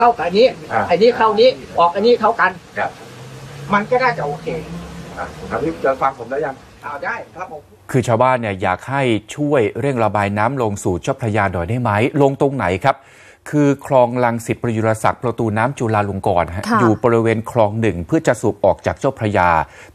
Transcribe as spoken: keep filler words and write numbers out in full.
เข้ากับอันนี้อันนี้เข้านี้ออกอันนี้เท่ากันมันก็ได้จะโอเคครับพี่จะฟังผมได้ยังเอาได้ครับผมคือชาวบ้านเนี่ยอยากให้ช่วยเร่งระบายน้ำลงสู่เจ้าพระยาหน่อยได้ไหมลงตรงไหนครับคือคลองลังสิตประยุรศักดิ์ประตูน้ำจุฬาลงกรณ์อยู่บริเวณคลองหนึ่งเพื่อจะสูบออกจากเจ้าพระยา